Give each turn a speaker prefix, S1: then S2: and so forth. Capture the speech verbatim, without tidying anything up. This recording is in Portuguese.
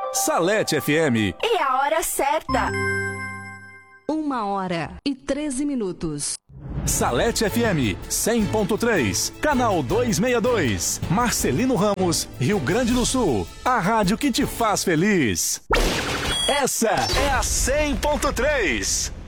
S1: Salete F M.
S2: E a hora certa.
S3: Uma hora e treze minutos.
S1: Salete F M cem ponto três, canal duzentos e sessenta e dois, Marcelino Ramos, Rio Grande do Sul. A rádio que te faz feliz. Essa é a cem ponto três.